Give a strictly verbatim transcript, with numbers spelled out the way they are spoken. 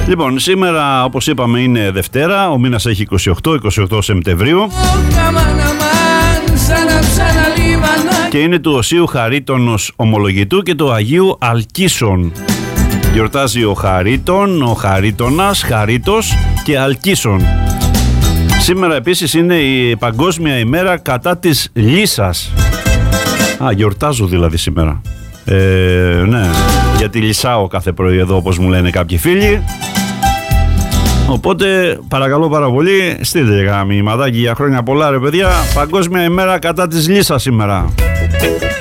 Λοιπόν, σήμερα όπως είπαμε είναι Δευτέρα, ο μήνας έχει είκοσι οκτώ, είκοσι οκτώ Σεπτεμβρίου και είναι του Οσίου Χαρίτωνος Ομολογητού και του Αγίου Αλκίσων. Γιορτάζει ο Χαρίτων, ο Χαρίτωνας, Χαρίτος και Αλκίσων. Σήμερα επίσης είναι η Παγκόσμια ημέρα κατά της λύσας. Α, γιορτάζω δηλαδή σήμερα. Ε, ναι, γιατί λυσάω κάθε πρωί εδώ, όπως μου λένε κάποιοι φίλοι. Οπότε παρακαλώ πάρα πολύ, στείλτε κανένα μηνυματάκι για χρόνια πολλά ρε παιδιά. Παγκόσμια ημέρα κατά της λύσας σήμερα.